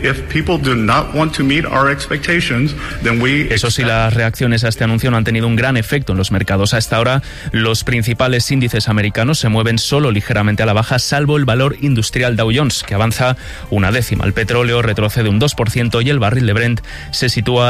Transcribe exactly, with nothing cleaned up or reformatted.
If people do not want to meet our expectations, then we... Eso sí, las reacciones a este anuncio no han tenido un gran efecto en los mercados. A esta hora, los principales índices americanos se mueven solo ligeramente a la baja, salvo el valor industrial Dow Jones, que avanza una décima. El petróleo retrocede un dos por ciento y el barril de Brent se sitúa